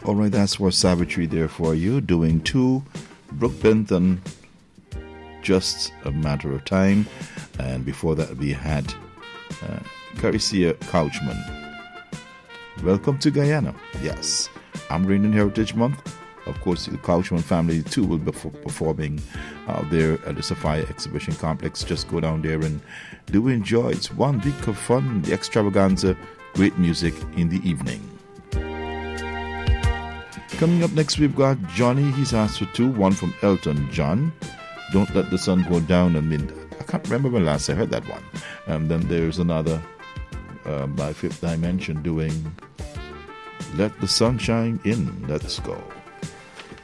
All right, that's for Savitri there for you, doing two. Brooke Benton, Just a Matter of Time. And before that, we had Caricia Couchman. Welcome to Guyana. Yes, Amerindian Heritage Month. Of course, the Couchman family too will be performing out there at the Sophia Exhibition Complex. Just go down there and do enjoy. It's 1 week of fun, the extravaganza, great music in the evening. Coming up next, we've got Johnny. He's asked for two. One from Elton John, Don't Let the Sun Go Down. I mean, I can't remember when last I heard that one. And then there's another by Fifth Dimension doing Let the Sun Shine In. Let's go.